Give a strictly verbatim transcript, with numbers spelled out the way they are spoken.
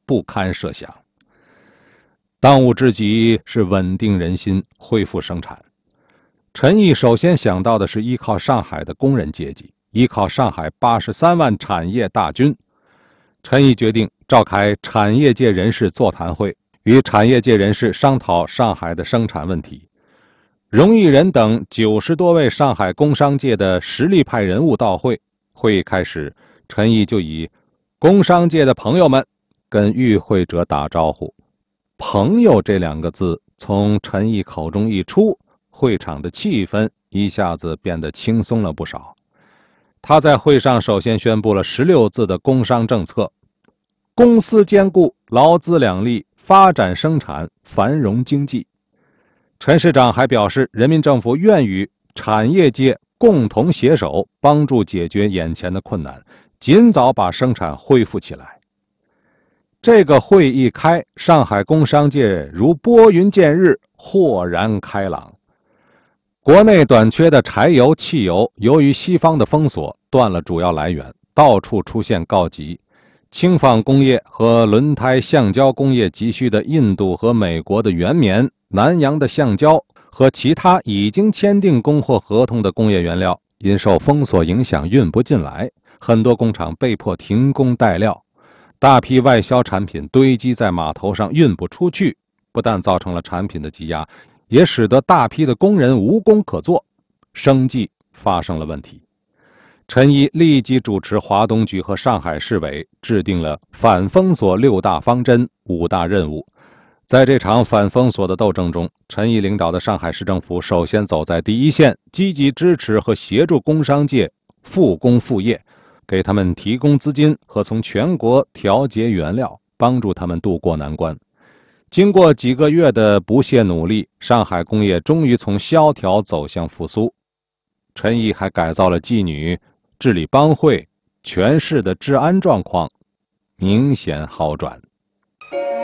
不堪设想。当务之急是稳定人心，恢复生产。陈毅首先想到的是依靠上海的工人阶级，依靠上海八十三万产业大军。陈毅决定召开产业界人士座谈会，与产业界人士商讨上海的生产问题。荣毅仁等九十多位上海工商界的实力派人物到会。会议开始，陈毅就以工商界的朋友们跟与会者打招呼。朋友这两个字从陈毅口中一出，会场的气氛一下子变得轻松了不少。他在会上首先宣布了十六字的工商政策：公私兼顾，劳资两利，发展生产，繁荣经济。陈市长还表示，人民政府愿与产业界共同携手，帮助解决眼前的困难，尽早把生产恢复起来。这个会一开，上海工商界如拨云见日，豁然开朗。国内短缺的柴油、汽油，由于西方的封锁，断了主要来源，到处出现告急。轻纺工业和轮胎、橡胶工业急需的印度和美国的原棉、南洋的橡胶和其他已经签订供货合同的工业原料，因受封锁影响运不进来，很多工厂被迫停工待料。大批外销产品堆积在码头上运不出去，不但造成了产品的积压，也使得大批的工人无工可做，生计发生了问题。陈毅立即主持华东局和上海市委，制定了反封锁六大方针、五大任务。在这场反封锁的斗争中，陈毅领导的上海市政府首先走在第一线，积极支持和协助工商界复工复业，给他们提供资金和从全国调节原料，帮助他们渡过难关。经过几个月的不懈努力，上海工业终于从萧条走向复苏。陈毅还改造了妓女，治理帮会，全市的治安状况明显好转。